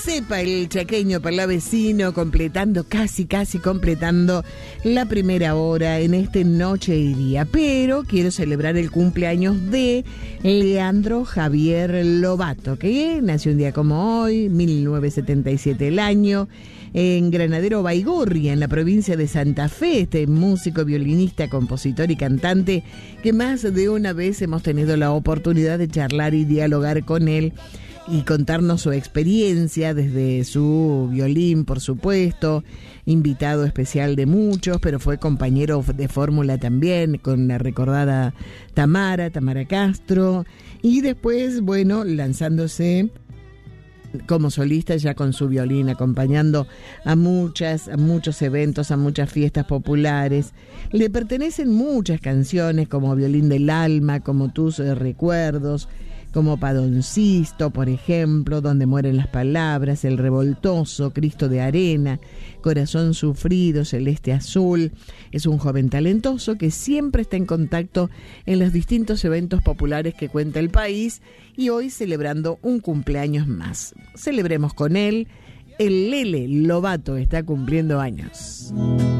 Cepa, el chaqueño palavecino, casi completando la primera hora en este Noche y Día. Pero quiero celebrar el cumpleaños de Leandro Javier Lobato, que nació un día como hoy, 1977 el año, en Granadero Baigorria, en la provincia de Santa Fe. Este músico, violinista, compositor y cantante que más de una vez hemos tenido la oportunidad de charlar y dialogar con él y contarnos su experiencia desde su violín, por supuesto, invitado especial de muchos, pero fue compañero de fórmula también con la recordada Tamara Castro, y después, bueno, lanzándose como solista ya con su violín, acompañando a muchos eventos, a muchas fiestas populares. Le pertenecen muchas canciones como Violín del Alma, como Tus Recuerdos, como Padoncisto, por ejemplo, Donde mueren las palabras, El Revoltoso, Cristo de Arena, Corazón Sufrido, Celeste Azul. Es un joven talentoso que siempre está en contacto en los distintos eventos populares que cuenta el país, y hoy celebrando un cumpleaños más. Celebremos con él. El Lele Lobato está cumpliendo años.